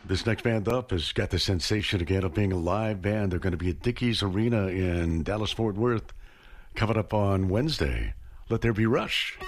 This next band up has got the sensation again of being a live band. They're going to be at Dickies Arena in Dallas-Fort Worth coming up on Wednesday. Let There Be Rush.